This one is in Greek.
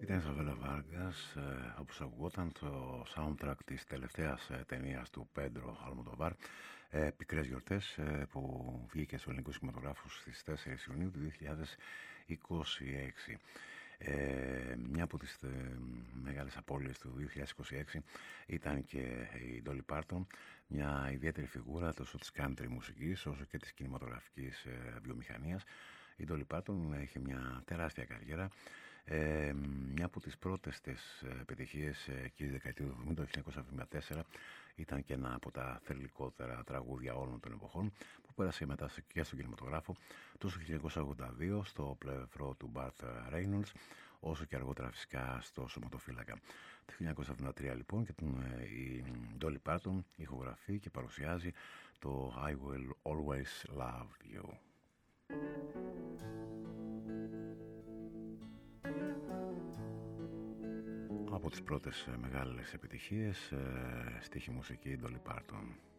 Ήταν η Σαβέλα Βάργας, όπως ακουγόταν το soundtrack της τελευταίας ταινίας του Πέντρο Αλμοντοβάρ, Πικρές Γιορτές, που βγήκε στους ελληνικούς κινηματογράφους στις 4 Ιουνίου του 2026. Μια από τις μεγάλες απώλειες του 2026 ήταν και η Dolly Parton, μια ιδιαίτερη φιγούρα τόσο της country μουσικής όσο και της κινηματογραφικής βιομηχανίας. Η Dolly Parton έχει μια τεράστια καριέρα. Μια από τις πρώτες της επιτυχίες εκεί στη δεκαετία του 70, το 1974, ήταν και ένα από τα θελικότερα τραγούδια όλων των εποχών, που πέρασε μετά και στον κινηματογράφο τόσο το 1982 στο πλευρό του Burt Reynolds, όσο και αργότερα φυσικά στο Σωματοφύλακα. Το 1973 λοιπόν και η Dolly Parton ηχογραφεί και παρουσιάζει το I Will Always Love You. Από τις πρώτες μεγάλες επιτυχίες, στίχη μουσική Dolly Parton.